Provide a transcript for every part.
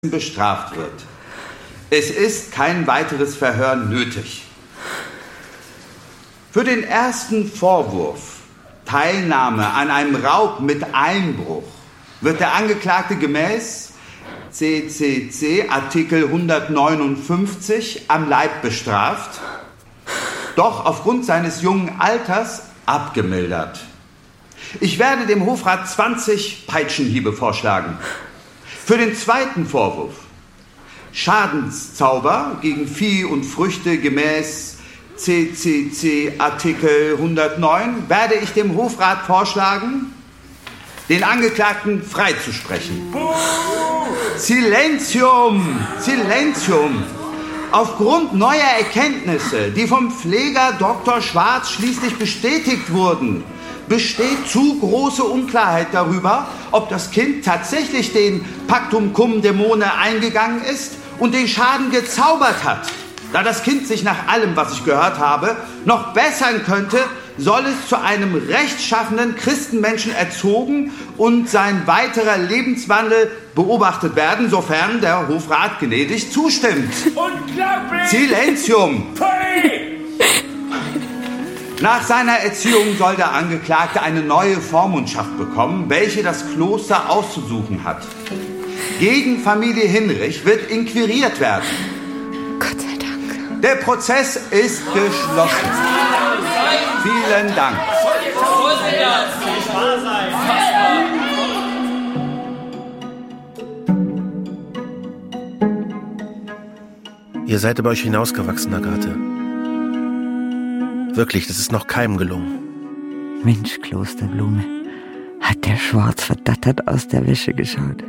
bestraft wird. Es ist kein weiteres Verhör nötig. Für den ersten Vorwurf, Teilnahme an einem Raub mit Einbruch, wird der Angeklagte gemäß CCC Artikel 159 am Leib bestraft, doch aufgrund seines jungen Alters abgemildert. Ich werde dem Hofrat 20 Peitschenhiebe vorschlagen. Für den zweiten Vorwurf, Schadenszauber gegen Vieh und Früchte gemäß CCC Artikel 109, werde ich dem Hofrat vorschlagen, den Angeklagten freizusprechen. Silentium! Silentium! Aufgrund neuer Erkenntnisse, die vom Pfleger Dr. Schwarz schließlich bestätigt wurden, besteht zu große Unklarheit darüber, ob das Kind tatsächlich den Pactum cum Demone eingegangen ist und den Schaden gezaubert hat. Da das Kind sich nach allem, was ich gehört habe, noch bessern könnte, soll es zu einem rechtschaffenen Christenmenschen erzogen und sein weiterer Lebenswandel beobachtet werden, sofern der Hofrat gnädig zustimmt. Unglaublich! Silentium! Polly! Nach seiner Erziehung soll der Angeklagte eine neue Vormundschaft bekommen, welche das Kloster auszusuchen hat. Gegen Familie Hinrich wird inquiriert werden. Gott sei Dank. Der Prozess ist geschlossen. Vielen Dank. Ihr seid über euch hinausgewachsen, Agathe. Wirklich, das ist noch keinem gelungen. Mensch, Klosterblume, hat der Schwarz verdattert aus der Wäsche geschaut.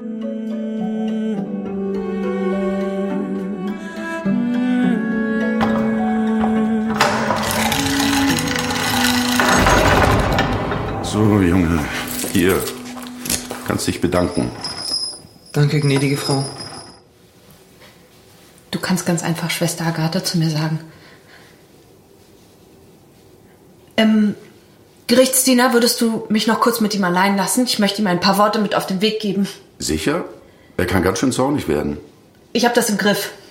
So, Junge, hier. Kannst dich bedanken. Danke, gnädige Frau. Du kannst ganz einfach Schwester Agathe zu mir sagen. Gerichtsdiener, würdest du mich noch kurz mit ihm allein lassen? Ich möchte ihm ein paar Worte mit auf den Weg geben. Sicher? Er kann ganz schön zornig werden. Ich habe das im Griff.